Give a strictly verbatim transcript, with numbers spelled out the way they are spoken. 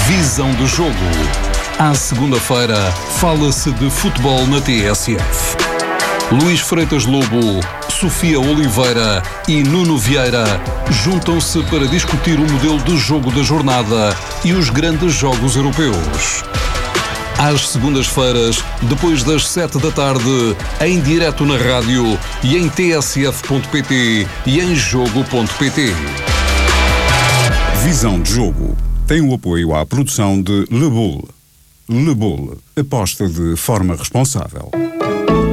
Visão de jogo. À segunda-feira, fala-se de futebol na T S F. Luís Freitas Lobo, Sofia Oliveira e Nuno Vieira juntam-se para discutir o modelo de jogo da jornada e os grandes jogos europeus. Às segundas-feiras, depois das sete da tarde, em direto na rádio e em t s f ponto p t e em jogo ponto p t. Visão de jogo tem o apoio à produção de Le Bull. Le Bull, aposta de forma responsável.